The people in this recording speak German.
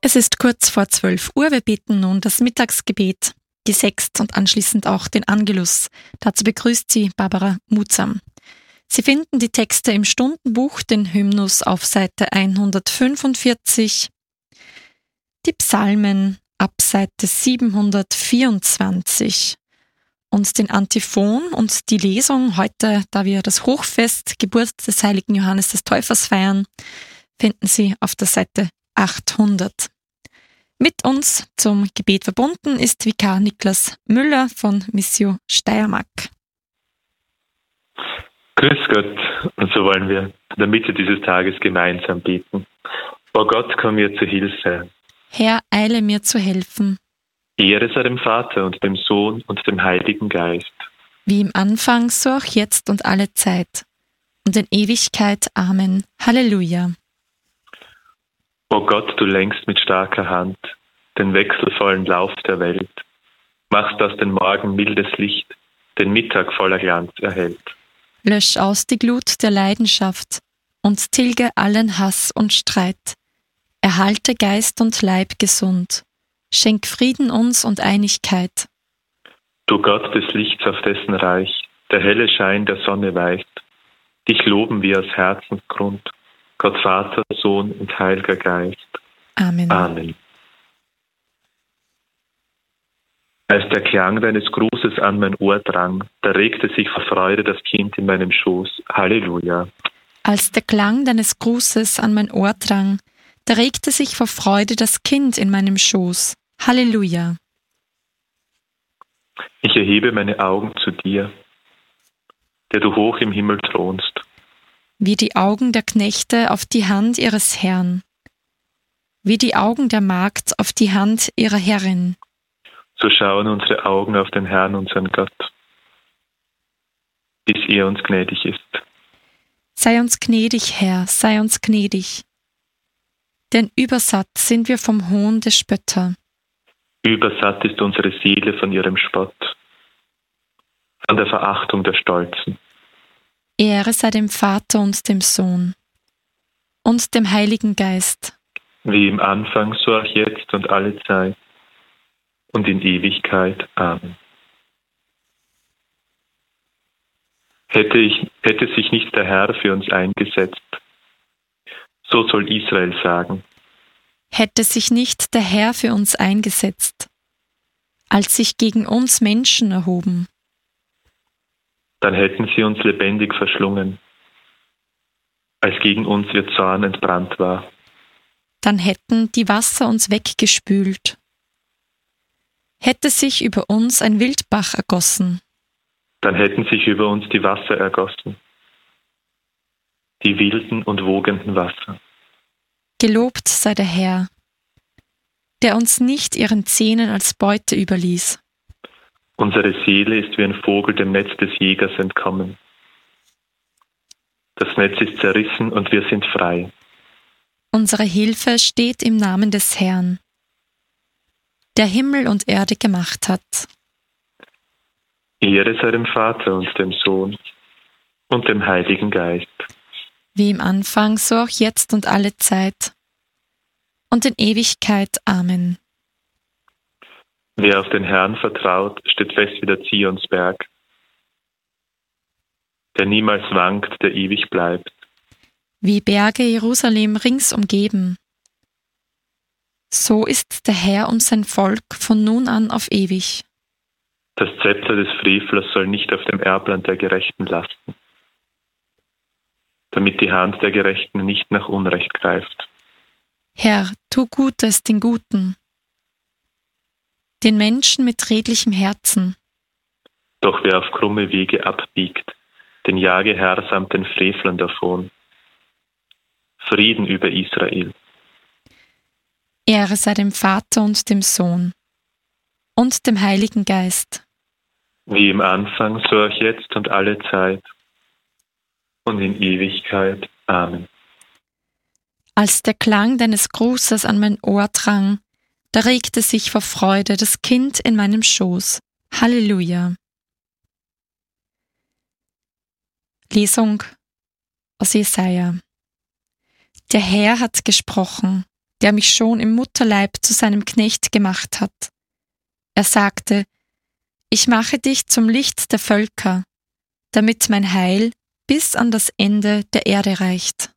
Es ist kurz vor 12 Uhr. Wir beten nun das Mittagsgebet, die Sext und anschließend auch den Angelus. Dazu begrüßt Sie Barbara Mutsam. Sie finden die Texte im Stundenbuch, den Hymnus auf Seite 145, die Psalmen ab Seite 724 und den Antiphon und die Lesung heute, da wir das Hochfest Geburt des heiligen Johannes des Täufers feiern, finden Sie auf der Seite 800. Mit uns zum Gebet verbunden ist Vikar Niklas Müller von Missio Steiermark. Grüß Gott, und so wollen wir in der Mitte dieses Tages gemeinsam beten. O Gott, komm mir zu Hilfe. Herr, eile mir zu helfen. Ehre sei dem Vater und dem Sohn und dem Heiligen Geist. Wie im Anfang, so auch jetzt und alle Zeit. Und in Ewigkeit. Amen. Halleluja. O Gott, du lenkst mit starker Hand den wechselvollen Lauf der Welt, machst aus den Morgen mildes Licht, den Mittag voller Glanz erhellt. Lösch aus die Glut der Leidenschaft und tilge allen Hass und Streit. Erhalte Geist und Leib gesund. Schenk Frieden uns und Einigkeit. Du Gott des Lichts, auf dessen Reich der helle Schein der Sonne weist, dich loben wir aus Herzensgrund, Gott Vater, Sohn und Heiliger Geist. Amen. Amen. Als der Klang deines Grußes an mein Ohr drang, da regte sich vor Freude das Kind in meinem Schoß. Halleluja. Als der Klang deines Grußes an mein Ohr drang, da regte sich vor Freude das Kind in meinem Schoß. Halleluja. Ich erhebe meine Augen zu dir, der du hoch im Himmel thronst. Wie die Augen der Knechte auf die Hand ihres Herrn, wie die Augen der Magd auf die Hand ihrer Herrin. So schauen unsere Augen auf den Herrn, unseren Gott, bis er uns gnädig ist. Sei uns gnädig, Herr, sei uns gnädig. Denn übersatt sind wir vom Hohn der Spötter. Übersatt ist unsere Seele von ihrem Spott, von der Verachtung der Stolzen. Ehre sei dem Vater und dem Sohn und dem Heiligen Geist. Wie im Anfang, so auch jetzt und alle Zeit und in Ewigkeit. Amen. Hätte sich nicht der Herr für uns eingesetzt, so soll Israel sagen. Hätte sich nicht der Herr für uns eingesetzt, als sich gegen uns Menschen erhoben. Dann hätten sie uns lebendig verschlungen, als gegen uns ihr Zorn entbrannt war. Dann hätten die Wasser uns weggespült. Hätte sich über uns ein Wildbach ergossen. Dann hätten sich über uns die Wasser ergossen, die wilden und wogenden Wasser. Gelobt sei der Herr, der uns nicht ihren Zähnen als Beute überließ. Unsere Seele ist wie ein Vogel dem Netz des Jägers entkommen. Das Netz ist zerrissen und wir sind frei. Unsere Hilfe steht im Namen des Herrn, der Himmel und Erde gemacht hat. Ehre sei dem Vater und dem Sohn und dem Heiligen Geist. Wie im Anfang, so auch jetzt und alle Zeit und in Ewigkeit. Amen. Wer auf den Herrn vertraut, steht fest wie der Zionsberg, der niemals wankt, der ewig bleibt. Wie Berge Jerusalem rings umgeben, so ist der Herr um sein Volk von nun an auf ewig. Das Zepter des Frevlers soll nicht auf dem Erbland der Gerechten lasten, damit die Hand der Gerechten nicht nach Unrecht greift. Herr, tu Gutes den Guten, den Menschen mit redlichem Herzen. Doch wer auf krumme Wege abbiegt, den jage Herr samt den Frevlern davon. Frieden über Israel. Ehre sei dem Vater und dem Sohn und dem Heiligen Geist. Wie im Anfang, so auch jetzt und alle Zeit und in Ewigkeit. Amen. Als der Klang deines Grußes an mein Ohr drang, da regte sich vor Freude das Kind in meinem Schoß. Halleluja. Lesung aus Jesaja. Der Herr hat gesprochen, der mich schon im Mutterleib zu seinem Knecht gemacht hat. Er sagte: Ich mache dich zum Licht der Völker, damit mein Heil bis an das Ende der Erde reicht.